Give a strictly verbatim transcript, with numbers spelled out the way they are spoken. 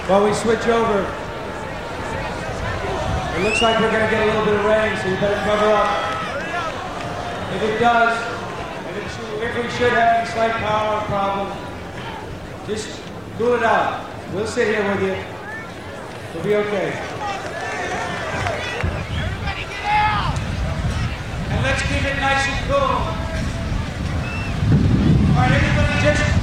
While we switch over, it looks like we're going to get a little bit of rain, so you better cover up. If it does, if, it should, if we should have any slight power problem, just cool it out. We'll sit here with you. We'll be okay. Everybody get out! And let's keep it nice and cool. All right, everybody just